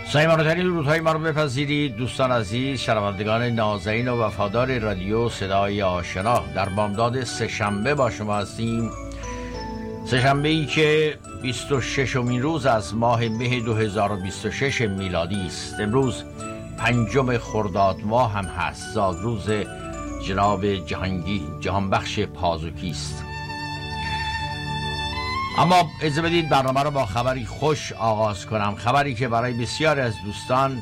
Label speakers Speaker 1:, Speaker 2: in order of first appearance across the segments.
Speaker 1: صمیمانه‌ترین درودهای ما رو بپذیرید دوستان عزیز، شنوندگان نازنین و وفادار رادیو صدای آشنا. در بامداد سه‌شنبه با شما هستیم. سه‌شنبه‌ای که 26مین روز از ماه مه 2026 میلادی است. امروز 5 خرداد ماه هم هست. زادروز جناب جهانبخش پازوکی است. اما اجازه بدید برنامه رو با خبری خوش آغاز کنم. خبری که برای بسیاری از دوستان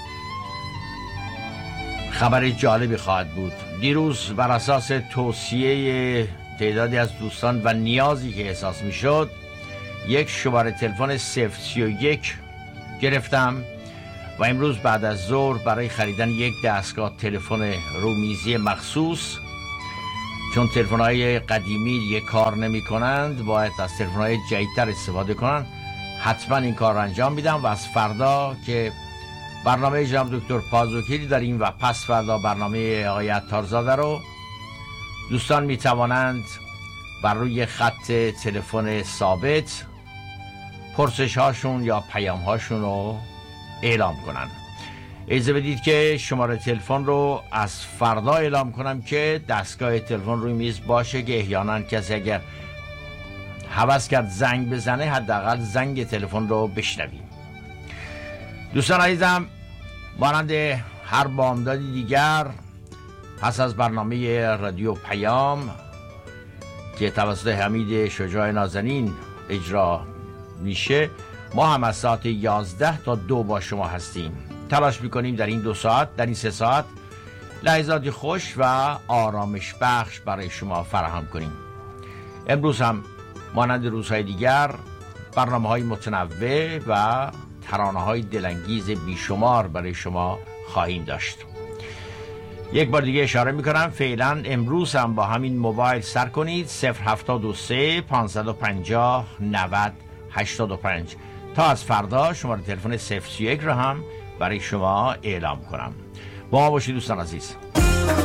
Speaker 1: خبر جالبی خواهد بود. دیروز بر اساس توصیه تعدادی از دوستان و نیازی که احساس می شد، یک شماره تلفن 031 گرفتم و امروز بعد از ظهر برای خریدن یک دستگاه تلفن رومیزی مخصوص، چون تلفن‌های قدیمی دیگه کار نمی‌کنند، باید از تلفن‌های جدیدتر استفاده کنن. حتما این کار رو انجام میدم و از فردا که برنامه جناب دکتر پازوکی داریم و پس فردا برنامه آقای عطارزاده رو دوستان میتوانند بر روی خط تلفن ثابت پرسش هاشون یا پیام هاشون رو اعلام کنن. اجازه بدید که شماره تلفن رو از فردا اعلام کنم که دستگاه تلفن روی میز باشه که احیانا کسی اگر هوس کرد زنگ بزنه حداقل زنگ تلفن رو بشنویم. دوستان عزیزم، مانند هر بامدادی دیگر پس از برنامه رادیو پیام که توسط حمید شجاع نازنین اجرا میشه، ما هم از ساعت 11 تا 2 با شما هستیم. تلاش میکنیم در این 2 ساعت، در این 3 ساعت لحظاتی خوش و آرامش بخش برای شما فراهم کنیم. امروز هم مانند روزهای دیگر برنامه‌های متنوع و ترانه‌های دلانگیز بیشمار برای شما خواهیم داشت. یک بار دیگه اشاره میکنم فعلا امروز هم با همین موبایل سر کنید 073 550 90 85 تا از فردا شماره تلفن 031 رو هم برای شما اعلام کنم. با ما باشید دوستان عزیز.